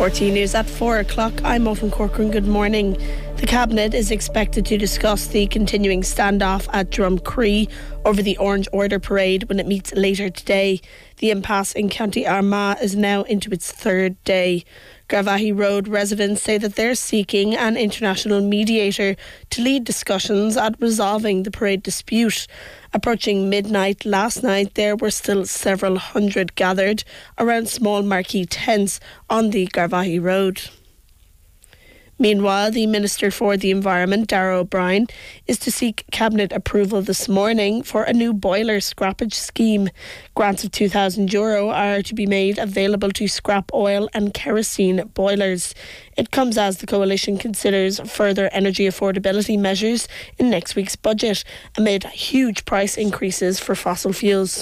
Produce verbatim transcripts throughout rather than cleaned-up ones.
R T News at four o'clock. I'm Owen Corcoran. Good morning. The Cabinet is expected to discuss the continuing standoff at Drumcree over the Orange Order parade when it meets later today. The impasse in County Armagh is now into its third day. Garvaghey Road residents say that they're seeking an international mediator to lead discussions at resolving the parade dispute. Approaching midnight last night, there were still several hundred gathered around small marquee tents on the Garvaghey Road. Meanwhile, the Minister for the Environment, Darragh O'Brien, is to seek Cabinet approval this morning for a new boiler scrappage scheme. Grants of two thousand euro are to be made available to scrap oil and kerosene boilers. It comes as the coalition considers further energy affordability measures in next week's budget amid huge price increases for fossil fuels.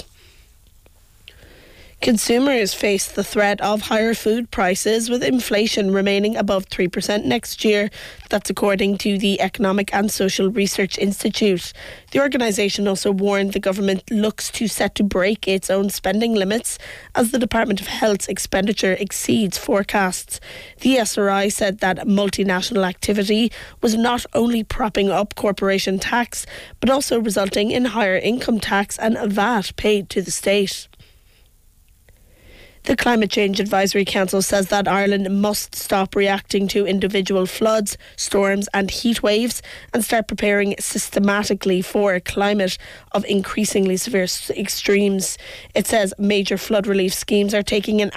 Consumers face the threat of higher food prices, with inflation remaining above three percent next year. That's according to the Economic and Social Research Institute. The organisation also warned the government looks to set to break its own spending limits as the Department of Health's expenditure exceeds forecasts. The S R I said that multinational activity was not only propping up corporation tax, but also resulting in higher income tax and V A T paid to the state. The Climate Change Advisory Council says that Ireland must stop reacting to individual floods, storms and heat waves and start preparing systematically for a climate of increasingly severe extremes. It says major flood relief schemes are taking an